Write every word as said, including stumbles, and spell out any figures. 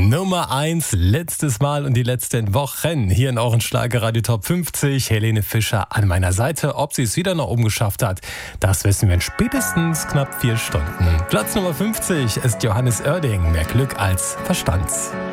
Nummer eins, letztes Mal und die letzten Wochen hier in euren Schlagerradio Top fünfzig. Helene Fischer an meiner Seite. Ob sie es wieder nach oben geschafft hat, das wissen wir in spätestens knapp vier Stunden. Platz Nummer fünfzig ist Johannes Oerding. Mehr Glück als Verstand.